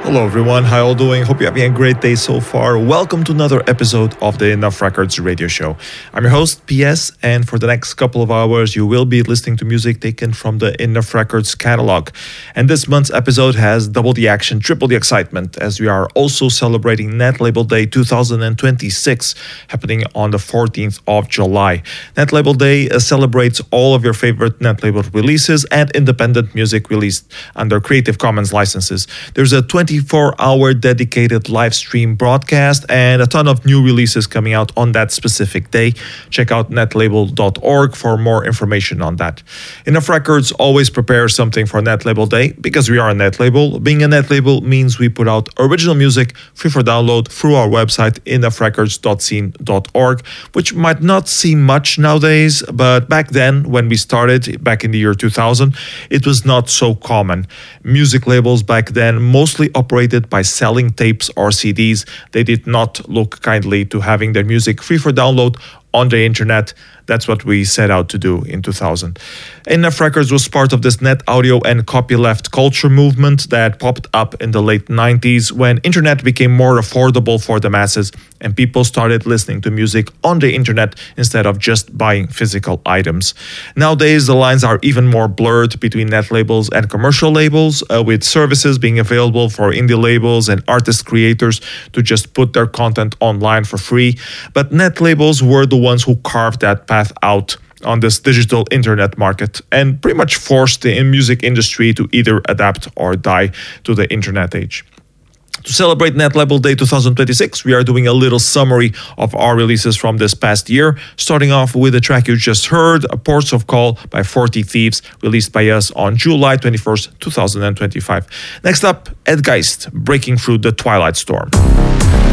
Hello everyone, how you all doing? Hope you're having a great day so far. Welcome to another episode of the Enough Records radio show. I'm your host, PS, and for the next couple of hours, you will be listening to music taken from the Enough Records catalog. And this month's episode has double the action, triple the excitement, as we are also celebrating Net Label Day 2026, happening on the 14th of July. Net Label Day celebrates all of your favorite Net Label releases and independent music released under Creative Commons licenses. There's a 24-hour dedicated live stream broadcast and a ton of new releases coming out on that specific day. Check out netlabel.org for more information on that. Enough Records always prepares something for Net Label Day because we are a net label. Being a net label means we put out original music free for download through our website enoughrecords.scene.org, which might not seem much nowadays, but back then when we started, back in the year 2000, it was not so common. Music labels back then mostly operated by selling tapes or CDs. They did not look kindly to having their music free for download on the internet. That's what we set out to do in 2000. Enough Records was part of this net audio and copyleft culture movement that popped up in the late 90s when internet became more affordable for the masses and people started listening to music on the internet instead of just buying physical items. Nowadays, the lines are even more blurred between net labels and commercial labels, with services being available for indie labels and artist creators to just put their content online for free. But net labels were the ones who carved that path out on this digital internet market and pretty much forced the music industry to either adapt or die to the internet age. To celebrate Net Label Day 2026, we are doing a little summary of our releases from this past year, starting off with the track you just heard, Ports of Call by 40 Thieves, released by us on July 21st, 2025. Next up, Ed Geist, Breaking Through the Twilight Storm.